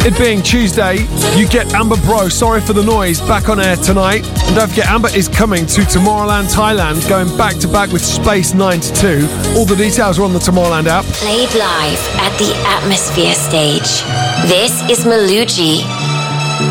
It being Tuesday, you get Amber Bro, Sorry for the Noise, back on air tonight. And don't forget, Amber is coming to Tomorrowland, Thailand, going back to back with Space 92. All the details are on the Tomorrowland app. Played live at the Atmosphere stage. This is Malucci